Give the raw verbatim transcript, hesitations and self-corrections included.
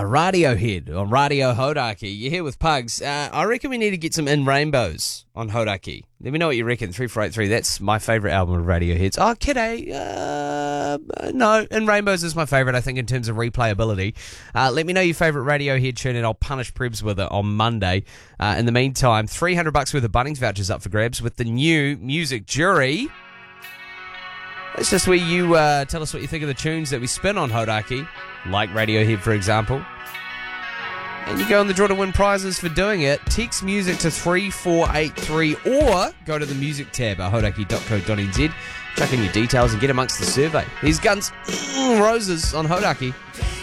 Radiohead on Radio Hodaki. You're here with Pugs. Uh, I reckon we need to get some In Rainbows on Hodaki. Let me know what you reckon. three four eight three. That's my favourite album of Radiohead's. Oh, kiddo. Uh, no, In Rainbows is my favourite, I think, in terms of replayability. Uh, let me know your favourite Radiohead tune and I'll punish Prebz with it on Monday. Uh, in the meantime, three hundred bucks worth of Bunnings vouchers up for grabs with the new Music Jury. It's just where you uh, tell us what you think of the tunes that we spin on Hodaki, like Radiohead, for example. And you go on the draw to win prizes for doing it. Text music to three four eight three or go to the music tab at hodaki dot co dot n z. Chuck in your details and get amongst the survey. These Guns N' Roses on Hodaki.